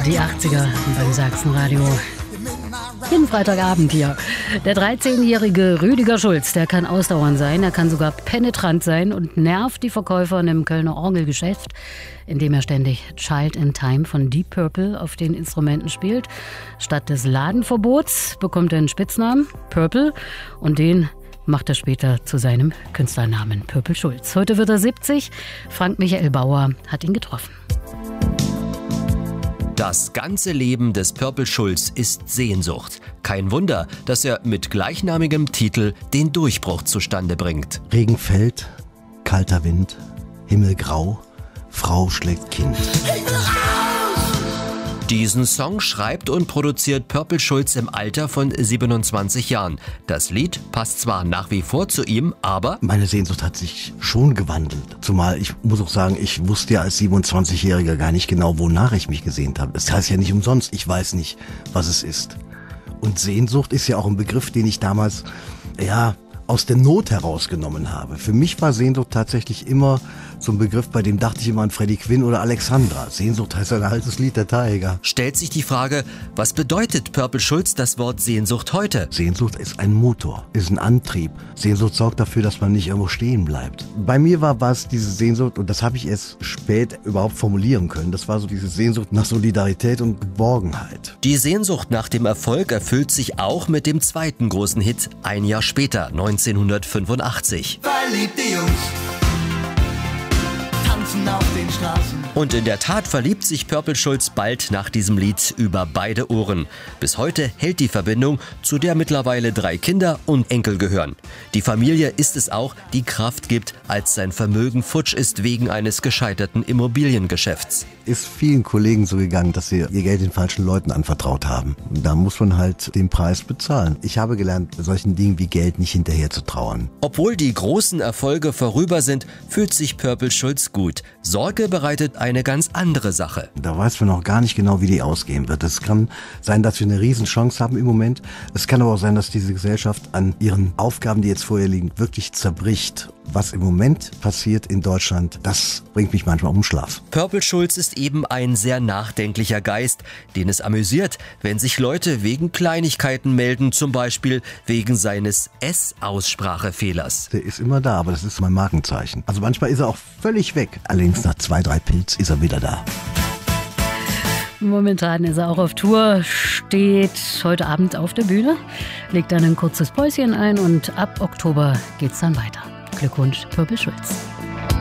Die 80er beim Sachsenradio. Jeden Freitagabend hier. Der 13-jährige Rüdiger Schulz, der kann ausdauernd sein, er kann sogar penetrant sein und nervt die Verkäufer im Kölner Orgelgeschäft, indem er ständig Child in Time von Deep Purple auf den Instrumenten spielt. Statt des Ladenverbots bekommt er einen Spitznamen, Purple, und den macht er später zu seinem Künstlernamen, Purple Schulz. Heute wird er 70, Frank Michael Bauer hat ihn getroffen. Das ganze Leben des Purple Schulz ist Sehnsucht. Kein Wunder, dass er mit gleichnamigem Titel den Durchbruch zustande bringt. Regen fällt, kalter Wind, Himmel grau, Frau schlägt Kind. Diesen Song schreibt und produziert Purple Schulz im Alter von 27 Jahren. Das Lied passt zwar nach wie vor zu ihm, aber meine Sehnsucht hat sich schon gewandelt. Zumal, ich muss auch sagen, ich wusste ja als 27-Jähriger gar nicht genau, wonach ich mich gesehnt habe. Das heißt ja nicht umsonst, ich weiß nicht, was es ist. Und Sehnsucht ist ja auch ein Begriff, den ich damals, aus der Not herausgenommen habe. Für mich war Sehnsucht tatsächlich immer so ein Begriff, bei dem dachte ich immer an Freddie Quinn oder Alexandra. Sehnsucht heißt ein altes Lied der Tiger. Stellt sich die Frage, was bedeutet Purple Schulz das Wort Sehnsucht heute? Sehnsucht ist ein Motor, ist ein Antrieb. Sehnsucht sorgt dafür, dass man nicht irgendwo stehen bleibt. Bei mir war es diese Sehnsucht, und das habe ich erst spät überhaupt formulieren können, das war so diese Sehnsucht nach Solidarität und Geborgenheit. Die Sehnsucht nach dem Erfolg erfüllt sich auch mit dem zweiten großen Hit ein Jahr später, 1985. Verliebte Jungs tanzen auf den Straßen. Und in der Tat verliebt sich Purple Schulz bald nach diesem Lied über beide Ohren. Bis heute hält die Verbindung, zu der mittlerweile 3 Kinder und Enkel gehören. Die Familie ist es auch, die Kraft gibt, als sein Vermögen futsch ist wegen eines gescheiterten Immobiliengeschäfts. Ist vielen Kollegen so gegangen, dass sie ihr Geld den falschen Leuten anvertraut haben. Da muss man halt den Preis bezahlen. Ich habe gelernt, solchen Dingen wie Geld nicht hinterher zu trauern. Obwohl die großen Erfolge vorüber sind, fühlt sich Purple Schulz gut. Sorge bereitet eine ganz andere Sache. Da weiß man noch gar nicht genau, wie die ausgehen wird. Es kann sein, dass wir eine Riesenchance haben im Moment. Es kann aber auch sein, dass diese Gesellschaft an ihren Aufgaben, die jetzt vor ihr liegen, wirklich zerbricht. Was im Moment passiert in Deutschland, das bringt mich manchmal um Schlaf. Purple Schulz ist eben ein sehr nachdenklicher Geist, den es amüsiert, wenn sich Leute wegen Kleinigkeiten melden, zum Beispiel wegen seines S-Aussprachefehlers. Der ist immer da, aber das ist mein Markenzeichen. Also manchmal ist er auch völlig weg. Allerdings nach 2, 3 Pilz ist er wieder da. Momentan ist er auch auf Tour, steht heute Abend auf der Bühne, legt dann ein kurzes Päuschen ein und ab Oktober geht's dann weiter. Glückwunsch, Purple Schulz.